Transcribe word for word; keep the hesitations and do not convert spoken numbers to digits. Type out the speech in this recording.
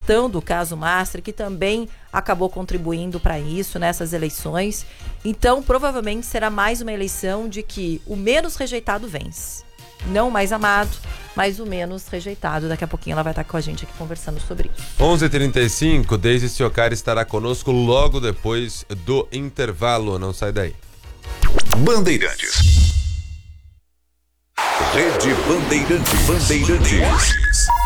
questão do caso Mastro, que também acabou contribuindo para isso nessas eleições. Então, provavelmente será mais uma eleição de que o menos rejeitado vence. Não o mais amado, mas o menos rejeitado. Daqui a pouquinho ela vai estar com a gente aqui conversando sobre isso. onze e trinta e cinco, Deise Siocari estará conosco logo depois do intervalo. Não sai daí. Bandeirantes. Rede Bandeirantes. Bandeirantes.